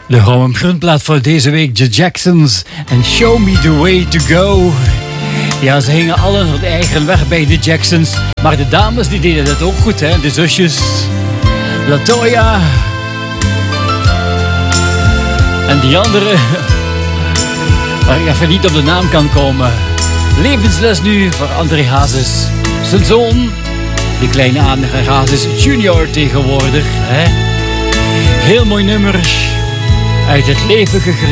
De Rome Grunplaat voor deze week, The Jacksons en Show Me The Way To Go. Ja, ze hingen allen hun eigen weg bij de Jacksons, maar de dames die deden dat ook goed, hè? De zusjes LaToya en die andere waar ik even niet op de naam kan komen. Levensles nu voor André Hazes, zijn zoon, die kleine André Hazes junior tegenwoordig, hè? Heel mooi nummer, uit het leven gegrepen.